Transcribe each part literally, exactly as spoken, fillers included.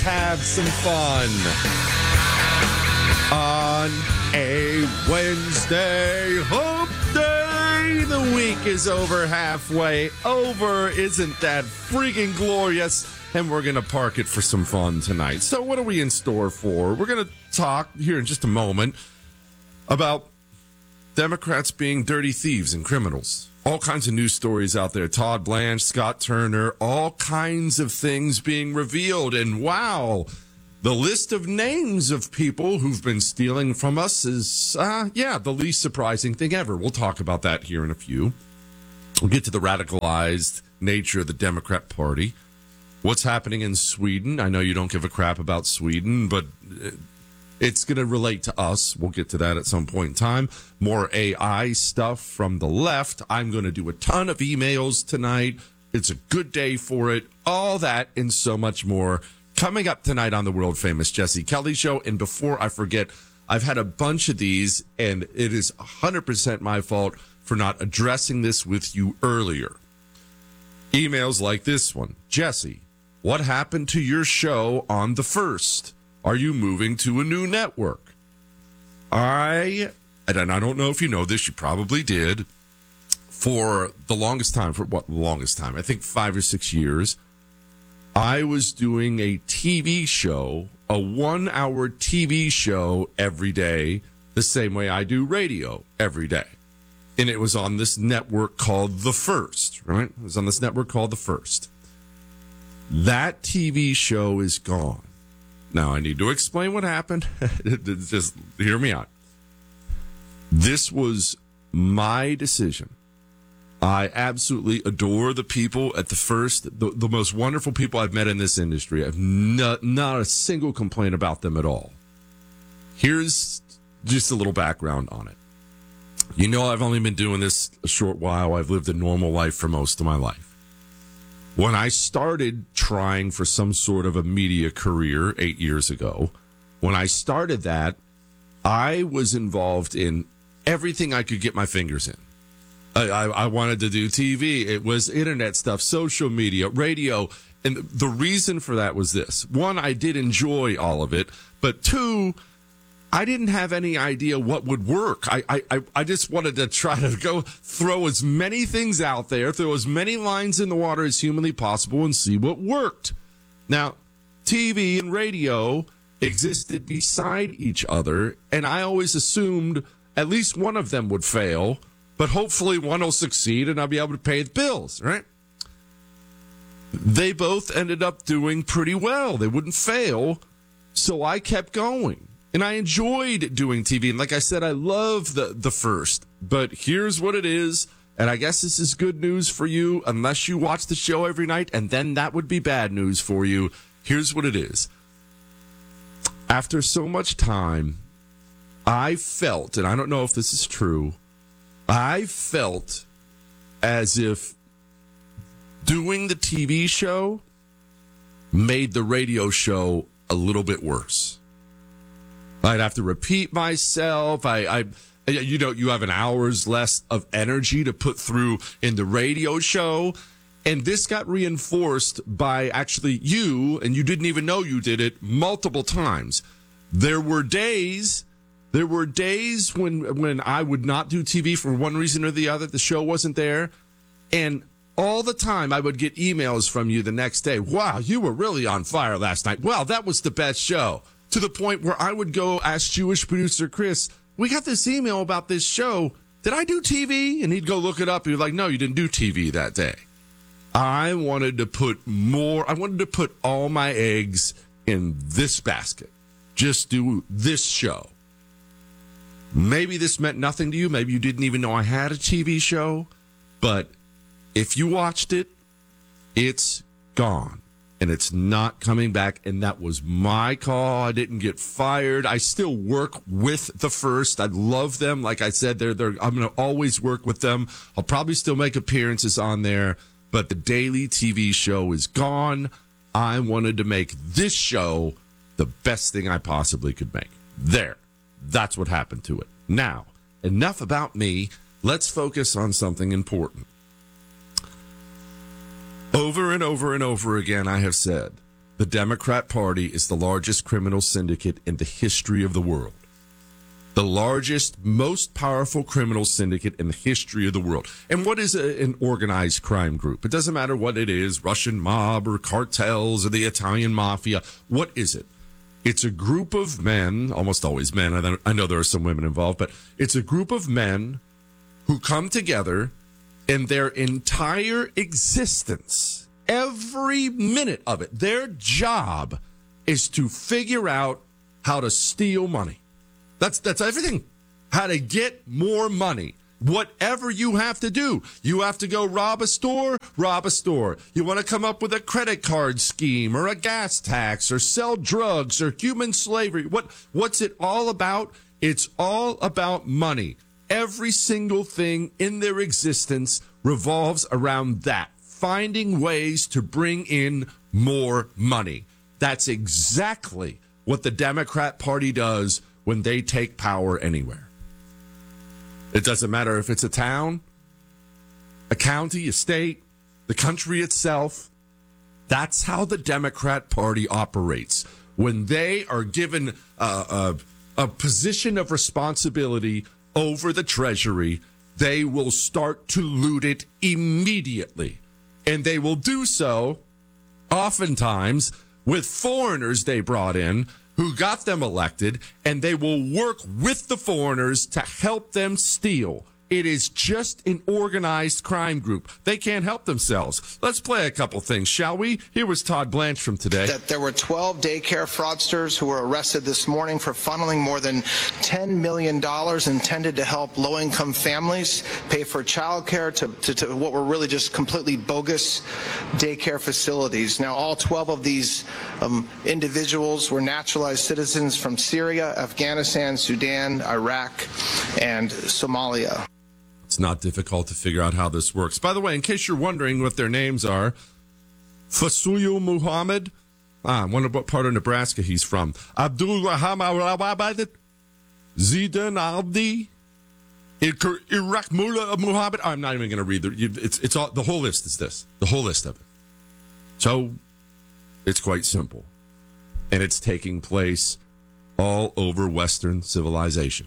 have some fun on a Wednesday hump day. The week is over, halfway over. Isn't that freaking glorious? And we're going to park it for some fun tonight. So what are we in store for? We're going to talk here in just a moment about Democrats being dirty thieves and criminals. All kinds of news stories out there. Todd Blanche, Scott Turner, all kinds of things being revealed. And wow, the list of names of people who've been stealing from us is, uh, yeah, the least surprising thing ever. We'll talk about that here in a few. We'll get to the radicalized nature of the Democrat Party. What's happening in Sweden? I know you don't give a crap about Sweden, but it's going to relate to us. We'll get to that at some point in time. More A I stuff from the left. I'm going to do a ton of emails tonight. It's a good day for it. All that and so much more coming up tonight on the world famous Jesse Kelly Show. And before I forget, I've had a bunch of these, and it is one hundred percent my fault for not addressing this with you earlier. Emails like this one. Jesse, what happened to your show on the first? Are you moving to a new network? I, and I don't know if you know this, you probably did, for the longest time, for what longest time? I think five or six years, I was doing a T V show, a one-hour T V show every day, the same way I do radio every day. And it was on this network called The First, right? It was on this network called The First. That T V show is gone. Now, I need to explain what happened. Just hear me out. This was my decision. I absolutely adore the people at The First, the, the most wonderful people I've met in this industry. I have not, not a single complaint about them at all. Here's just a little background on it. You know, I've only been doing this a short while. I've lived a normal life for most of my life. When I started trying for some sort of a media career eight years ago, when I started that, I was involved in everything I could get my fingers in. I, I, I wanted to do T V. It was internet stuff, social media, radio. And the reason for that was this. One, I did enjoy all of it. But two, I didn't have any idea what would work. I, I, I just wanted to try to go throw as many things out there, throw as many lines in the water as humanly possible and see what worked. Now, T V and radio existed beside each other, and I always assumed at least one of them would fail, but hopefully one will succeed and I'll be able to pay the bills, right? They both ended up doing pretty well. They wouldn't fail, so I kept going. And I enjoyed doing T V. And like I said, I love the, the First. But here's what it is. And I guess this is good news for you unless you watch the show every night. And then that would be bad news for you. Here's what it is. After so much time, I felt, and I don't know if this is true, I felt as if doing the T V show made the radio show a little bit worse. I'd have to repeat myself. I, I, you know, you have an hour's less of energy to put through in the radio show. And this got reinforced by actually you, and you didn't even know you did it, multiple times. There were days, there were days when, when I would not do T V for one reason or the other. The show wasn't there. And all the time I would get emails from you the next day. Wow, you were really on fire last night. Wow, that was the best show. To the point where I would go ask Jewish producer Chris, we got this email about this show. Did I do T V? And he'd go look it up. He'd be like, no, you didn't do T V that day. I wanted to put more, I wanted to put all my eggs in this basket. Just do this show. Maybe this meant nothing to you. Maybe you didn't even know I had a T V show. But if you watched it, it's gone. And it's not coming back, and that was my call. I didn't get fired. I still work with The First. I love them. Like I said, they're, they're, I'm going to always work with them. I'll probably still make appearances on there, but the daily T V show is gone. I wanted to make this show the best thing I possibly could make. There. That's what happened to it. Now, enough about me. Let's focus on something important. Over and over and over again, I have said the Democrat Party is the largest criminal syndicate in the history of the world. The largest, most powerful criminal syndicate in the history of the world. And what is a, an organized crime group? It doesn't matter what it is, Russian mob or cartels or the Italian mafia. What is it? It's a group of men, almost always men. I, I know there are some women involved, but it's a group of men who come together and their entire existence, every minute of it, their job is to figure out how to steal money. That's that's everything. How to get more money. Whatever you have to do. You have to go rob a store, rob a store. You want to come up with a credit card scheme or a gas tax or sell drugs or human slavery. What what's it all about? It's all about money. Every single thing in their existence revolves around that. Finding ways to bring in more money. That's exactly what the Democrat Party does when they take power anywhere. It doesn't matter if it's a town, a county, a state, the country itself. That's how the Democrat Party operates. When they are given a, a, a position of responsibility over the Treasury, they will start to loot it immediately. And they will do so oftentimes with foreigners they brought in who got them elected, and they will work with the foreigners to help them steal. It is just an organized crime group. They can't help themselves. Let's play a couple things, shall we? Here was Todd Blanche from today. That there were twelve daycare fraudsters who were arrested this morning for funneling more than ten million dollars intended to help low-income families pay for child care to, to, to what were really just completely bogus daycare facilities. Now, all twelve of these um, individuals were naturalized citizens from Syria, Afghanistan, Sudan, Iraq, and Somalia. It's not difficult to figure out how this works. By the way, in case you're wondering what their names are, Fasuyu Muhammad, ah, I wonder what part of Nebraska he's from. Abdul Rahman Zidan Abdi, Iraq Mullah Muhammad. I'm not even going to read the. It's it's all the whole list is this. The whole list of it. So it's quite simple, and it's taking place all over Western civilization.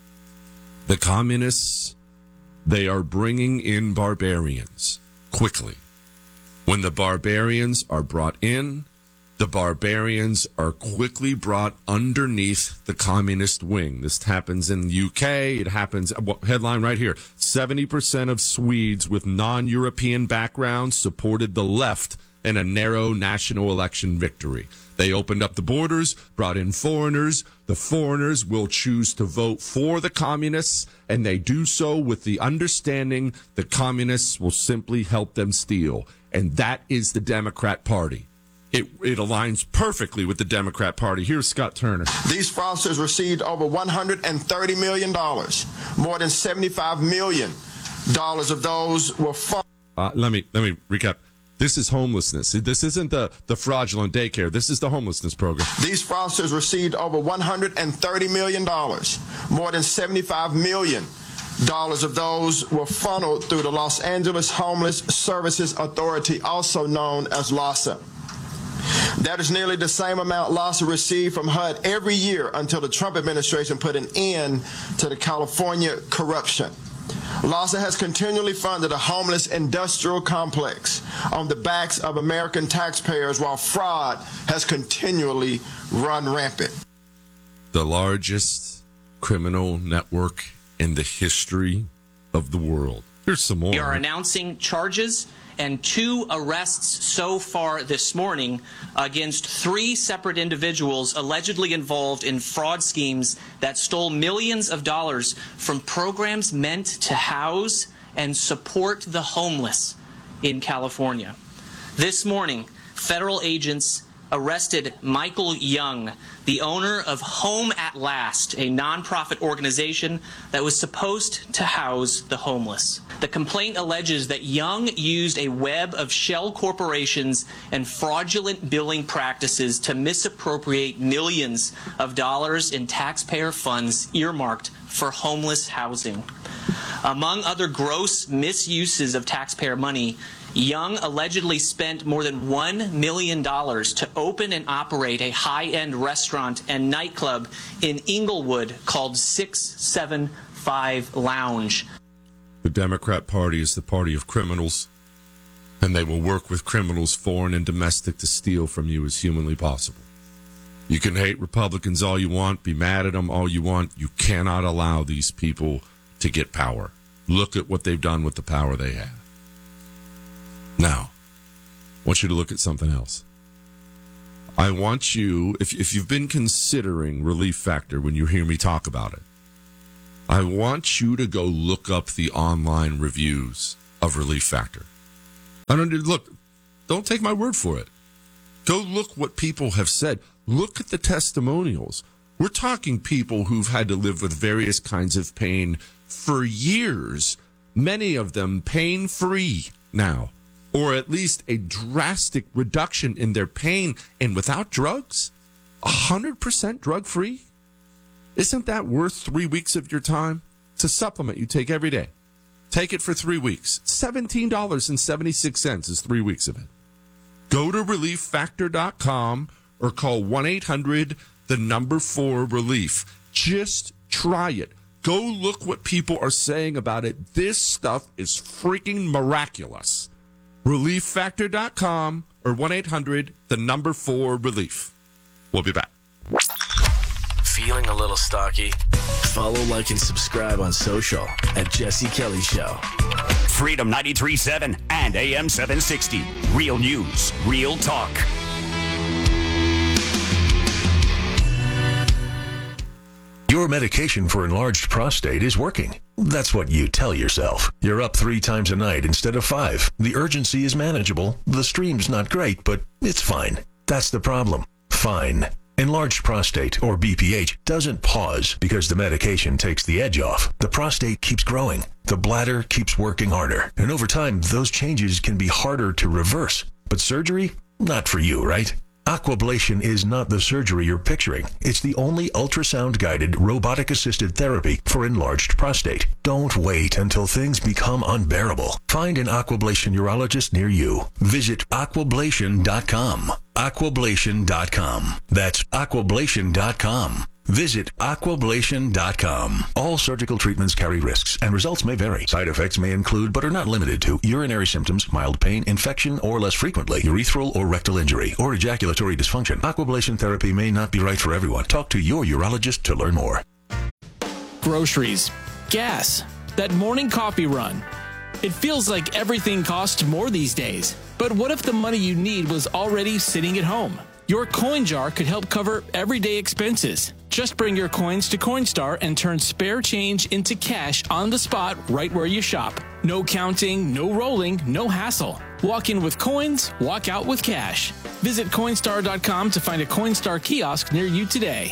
The communists. They are bringing in barbarians quickly. When the barbarians are brought in, the barbarians are quickly brought underneath the communist wing. This happens in the U K. It happens, headline right here, seventy percent of Swedes with non-European backgrounds supported the left in a narrow national election victory. They opened up the borders, brought in foreigners. The foreigners will choose to vote for the communists, and they do so with the understanding the communists will simply help them steal. And that is the Democrat Party. It, it aligns perfectly with the Democrat Party. Here's Scott Turner. These fraudsters received over one hundred thirty million dollars. More than seventy-five million dollars of those were funded. Uh, let me, let me recap. This is homelessness. This isn't the, the fraudulent daycare. This is the homelessness program. These fraudsters received over one hundred thirty million dollars. More than seventy-five million dollars of those were funneled through the Los Angeles Homeless Services Authority, also known as LAHSA. That is nearly the same amount LAHSA received from H U D every year until the Trump administration put an end to the California corruption. LAHSA has continually funded a homeless industrial complex on the backs of American taxpayers while fraud has continually run rampant. The largest criminal network in the history of the world. Here's some more. We are announcing charges and two arrests so far this morning against three separate individuals allegedly involved in fraud schemes that stole millions of dollars from programs meant to house and support the homeless in California. This morning, federal agents arrested Michael Young, the owner of Home at Last, a nonprofit organization that was supposed to house the homeless. The complaint alleges that Young used a web of shell corporations and fraudulent billing practices to misappropriate millions of dollars in taxpayer funds earmarked for homeless housing. Among other gross misuses of taxpayer money, Young allegedly spent more than one million dollars to open and operate a high-end restaurant and nightclub in Inglewood called six seven five Lounge. The Democrat Party is the party of criminals, and they will work with criminals, foreign and domestic, to steal from you as humanly possible. You can hate Republicans all you want, be mad at them all you want. You cannot allow these people to get power. Look at what they've done with the power they have. Now, I want you to look at something else. I want you, if, if you've been considering Relief Factor when you hear me talk about it, I want you to go look up the online reviews of Relief Factor. I don't look, don't take my word for it. Go look what people have said. Look at the testimonials. We're talking people who've had to live with various kinds of pain for years, many of them pain-free now, or at least a drastic reduction in their pain, and without drugs, one hundred percent drug-free. Isn't that worth three weeks of your time? It's a supplement you take every day. Take it for three weeks. seventeen dollars and seventy-six cents is three weeks of it. Go to relief factor dot com or call one eight hundred the number four relief. Just try it. Go look what people are saying about it. This stuff is freaking miraculous. relief factor dot com or one eight hundred the number four relief. We'll be back. Feeling a little stocky? Follow, like, and subscribe on social at Jesse Kelly Show. Freedom ninety-three point seven and A M seven sixty. Real news, real talk. Your medication for enlarged prostate is working. That's what you tell yourself. You're up three times a night instead of five. The urgency is manageable. The stream's not great, but it's fine. That's the problem. Fine. Enlarged prostate, or B P H, doesn't pause because the medication takes the edge off. The prostate keeps growing. The bladder keeps working harder. And over time, those changes can be harder to reverse. But surgery? Not for you, right? Aquablation is not the surgery you're picturing. It's the only ultrasound-guided, robotic-assisted therapy for enlarged prostate. Don't wait until things become unbearable. Find an Aquablation urologist near you. Visit aquablation dot com. aquablation dot com. That's aquablation dot com. Visit aquablation dot com. All surgical treatments carry risks, and results may vary. Side effects may include, but are not limited to, urinary symptoms, mild pain, infection, or less frequently, urethral or rectal injury, or ejaculatory dysfunction. Aquablation therapy may not be right for everyone. Talk to your urologist to learn more. Groceries, gas, that morning coffee run. It feels like everything costs more these days. But what if the money you need was already sitting at home? Your coin jar could help cover everyday expenses. Just bring your coins to Coinstar and turn spare change into cash on the spot right where you shop. No counting, no rolling, no hassle. Walk in with coins, walk out with cash. Visit Coinstar dot com to find a Coinstar kiosk near you today.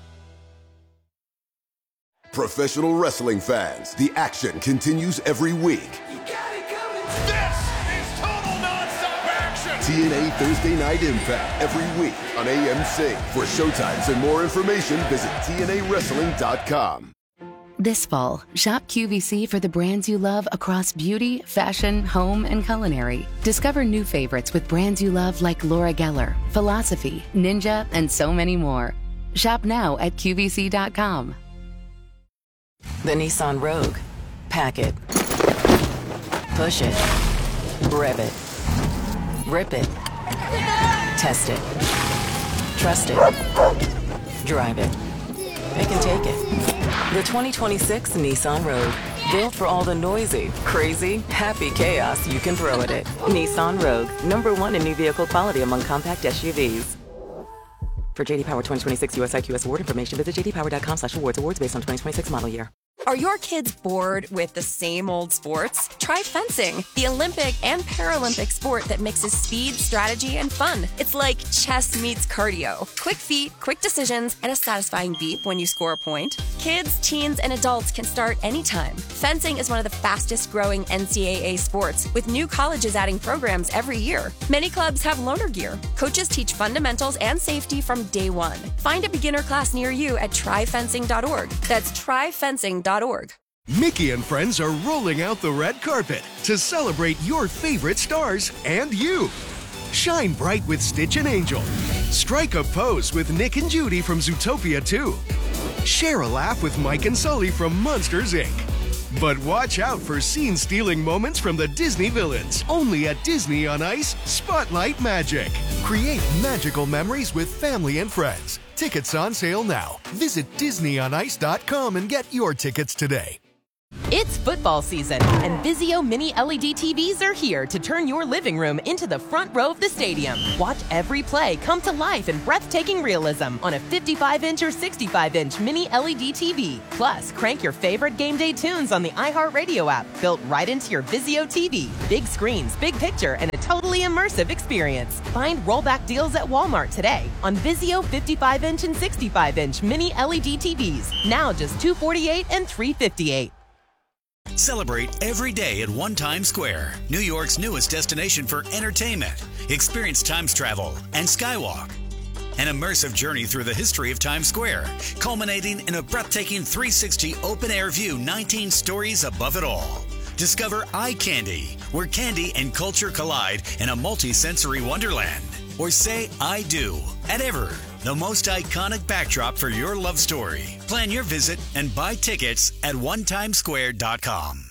Professional wrestling fans, the action continues every week. You got it coming. This is total nonstop action. T N A Thursday Night Impact every week on A M C. For showtimes and more information, visit T N A wrestling dot com. This fall, shop Q V C for the brands you love across beauty, fashion, home, and culinary. Discover new favorites with brands you love like Laura Geller, Philosophy, Ninja, and so many more. Shop now at Q V C dot com. The Nissan Rogue. Pack it. Push it. Rev it. Rip it. Test it. Trust it. Drive it. Pick and take it. The twenty twenty-six Nissan Rogue. Built for all the noisy, crazy, happy chaos you can throw at it. Nissan Rogue. Number one in new vehicle quality among compact S U Vs. For J D Power twenty twenty-six U S I Q S award information, visit j d power dot com slash awards. Awards based on twenty twenty-six model year. Are your kids bored with the same old sports? Try fencing, the Olympic and Paralympic sport that mixes speed, strategy, and fun. It's like chess meets cardio. Quick feet, quick decisions, and a satisfying beep when you score a point. Kids, teens, and adults can start anytime. Fencing is one of the fastest growing N C double A sports, with new colleges adding programs every year. Many clubs have loaner gear. Coaches teach fundamentals and safety from day one. Find a beginner class near you at try fencing dot org. That's try fencing dot org. Mickey and friends are rolling out the red carpet to celebrate your favorite stars and you. Shine bright with Stitch and Angel. Strike a pose with Nick and Judy from Zootopia two. Share a laugh with Mike and Sully from Monsters, Incorporated. But watch out for scene-stealing moments from the Disney villains. Only at Disney on Ice Spotlight Magic. Create magical memories with family and friends. Tickets on sale now. Visit disney on ice dot com and get your tickets today. It's football season, and Vizio Mini L E D T Vs are here to turn your living room into the front row of the stadium. Watch every play come to life in breathtaking realism on a fifty-five inch or sixty-five inch Mini L E D T V. Plus, crank your favorite game day tunes on the iHeartRadio app, built right into your Vizio T V. Big screens, big picture, and a totally immersive experience. Find rollback deals at Walmart today on Vizio fifty-five inch and sixty-five inch Mini L E D T Vs. Now just two hundred forty-eight dollars and three hundred fifty-eight dollars. Celebrate every day at One Times Square, New York's newest destination for entertainment. Experience Times Travel and Skywalk, an immersive journey through the history of Times Square, culminating in a breathtaking three sixty open-air view, nineteen stories above it all. Discover Eye Candy, where candy and culture collide in a multi-sensory wonderland. Or say I do at Ever, the most iconic backdrop for your love story. Plan your visit and buy tickets at one times square dot com.